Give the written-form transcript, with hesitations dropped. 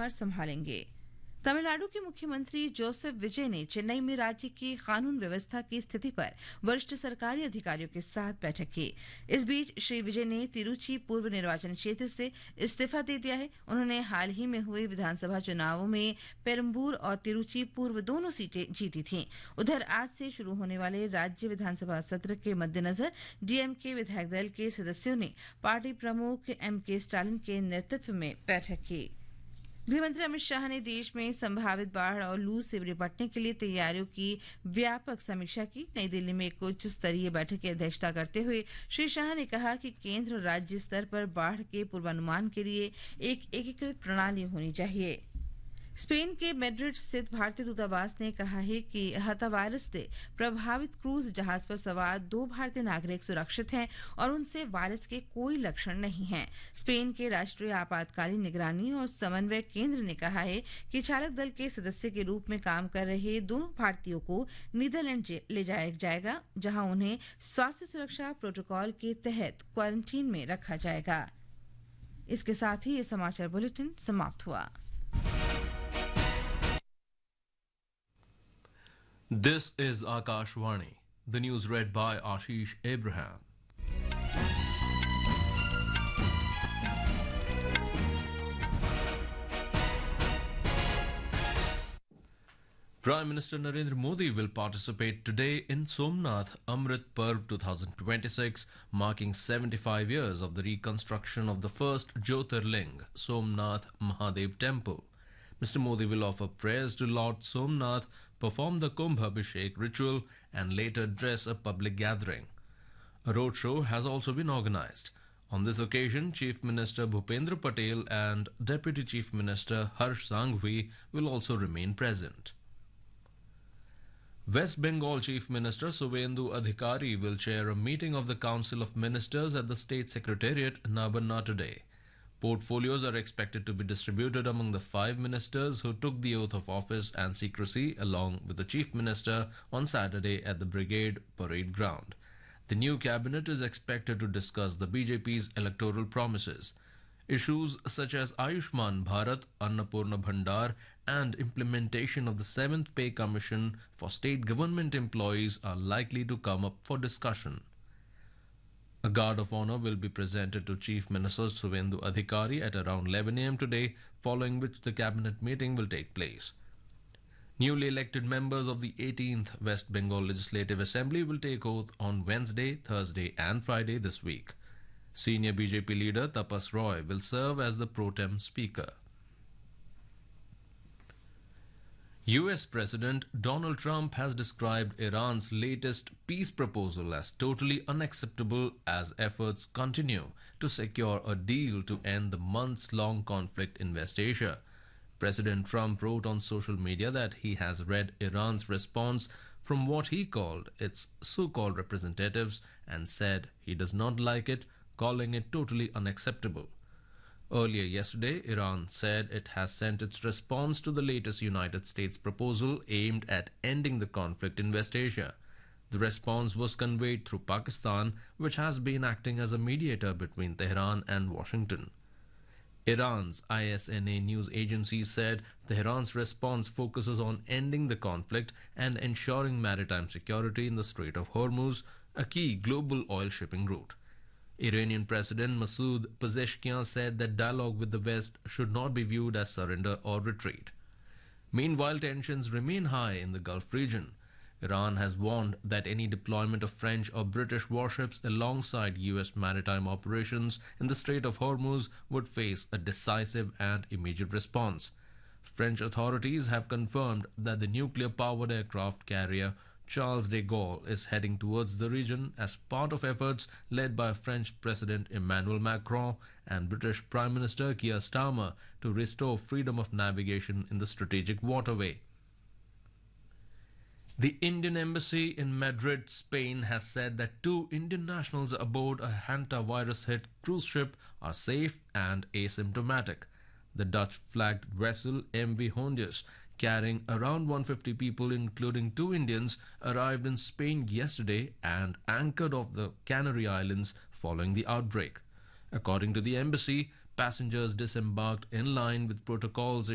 कार्यभार संभालेंगे। तमिलनाडु के मुख्यमंत्री जोसेफ विजय ने चेन्नई में राज्य की कानून व्यवस्था की स्थिति पर वरिष्ठ सरकारी अधिकारियों के साथ बैठक की। इस बीच श्री विजय ने तिरुचि पूर्व निर्वाचन क्षेत्र से इस्तीफा दे दिया है। उन्होंने हाल ही में हुए विधानसभा चुनावों में पेरम्बूर और तिरुचि पूर्व दोनों सीटें जीती थीं। उधर आज से शुरू होने वाले राज्य विधानसभा सत्र के मद्देनजर डीएमके विधायक दल के सदस्यों ने पार्टी प्रमुख एमके स्टालिन के नेतृत्व में बैठक की। गृहमंत्री अमित शाह ने देश में संभावित बाढ़ और लू से निपटने के लिए तैयारियों की व्यापक समीक्षा की। नई दिल्ली में एक उच्च स्तरीय बैठक की अध्यक्षता करते हुए श्री शाह ने कहा कि केंद्र और राज्य स्तर पर बाढ़ के पूर्वानुमान के लिए एक एकीकृत प्रणाली होनी चाहिए। स्पेन के मैड्रिड स्थित भारतीय दूतावास ने कहा है कि हता वायरस से प्रभावित क्रूज जहाज पर सवार 2 भारतीय नागरिक सुरक्षित हैं और उनसे वायरस के कोई लक्षण नहीं हैं। स्पेन के राष्ट्रीय आपातकालीन निगरानी और समन्वय केंद्र ने कहा है कि चालक दल के सदस्य के रूप में काम कर रहे 2 भारतीयों को नीदरलैंड ले जाया जाएगा, जहां उन्हें स्वास्थ्य सुरक्षा प्रोटोकॉल के तहत क्वारंटीन में रखा जाएगा। इसके साथ ही ये समाचार बुलेटिन समाप्त हुआ। This is Akashvani. The news read by Ashish Abraham. Prime Minister Narendra Modi will participate today in Somnath Amrit Parv 2026, marking 75 years of the reconstruction of the first Jyotirling, Somnath Mahadev Temple. Mr. Modi will offer prayers to Lord Somnath, perform the Kumbh Abhishek ritual, and later address a public gathering. A roadshow has also been organized. On this occasion, Chief Minister Bhupendra Patel and Deputy Chief Minister Harsh Sanghvi will also remain present. West Bengal Chief Minister Suvendu Adhikari will chair a meeting of the Council of Ministers at the State Secretariat, Nabarna, today. Portfolios are expected to be distributed among the 5 ministers who took the oath of office and secrecy along with the Chief Minister on Saturday at the Brigade Parade Ground. The new cabinet is expected to discuss the BJP's electoral promises. Issues such as Ayushman Bharat, Annapurna Bhandar and implementation of the 7th Pay Commission for state government employees are likely to come up for discussion. A guard of honor will be presented to Chief Minister Suvendu Adhikari at around 11 a.m. today, following which the cabinet meeting will take place. Newly elected members of the 18th West Bengal Legislative Assembly will take oath on Wednesday, Thursday and Friday this week. Senior BJP leader Tapas Roy will serve as the pro tem speaker. US President Donald Trump has described Iran's latest peace proposal as totally unacceptable as efforts continue to secure a deal to end the months-long conflict in West Asia. President Trump wrote on social media that he has read Iran's response from what he called its so-called representatives and said he does not like it, calling it totally unacceptable. Earlier yesterday, Iran said it has sent its response to the latest United States proposal aimed at ending the conflict in West Asia. The response was conveyed through Pakistan, which has been acting as a mediator between Tehran and Washington. Iran's ISNA news agency said Tehran's response focuses on ending the conflict and ensuring maritime security in the Strait of Hormuz, a key global oil shipping route. Iranian President Masoud Pezeshkian said that dialogue with the West should not be viewed as surrender or retreat. Meanwhile, tensions remain high in the Gulf region. Iran has warned that any deployment of French or British warships alongside US maritime operations in the Strait of Hormuz would face a decisive and immediate response. French authorities have confirmed that the nuclear-powered aircraft carrier Charles de Gaulle is heading towards the region as part of efforts led by French President Emmanuel Macron and British Prime Minister Keir Starmer to restore freedom of navigation in the strategic waterway. The Indian Embassy in Madrid, Spain has said that 2 Indian nationals aboard a hantavirus-hit cruise ship are safe and asymptomatic. The Dutch-flagged vessel MV Hondius, carrying around 150 people including 2 Indians, arrived in Spain yesterday and anchored off the Canary Islands following the outbreak. According to the embassy, passengers disembarked in line with protocols